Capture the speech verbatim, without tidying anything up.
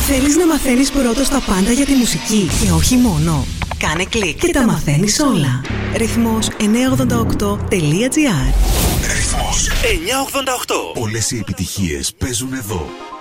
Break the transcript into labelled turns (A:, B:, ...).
A: Θέλεις να μαθαίνεις πρώτος τα πάντα για τη μουσική και όχι μόνο? Κάνε κλικ και τα μαθαίνεις όλα. Ρυθμός εννιακόσια ογδόντα οκτώ τελεία τζι άρ.
B: Ρυθμός εννιακόσια ογδόντα οκτώ. Όλες οι επιτυχίες παίζουν εδώ.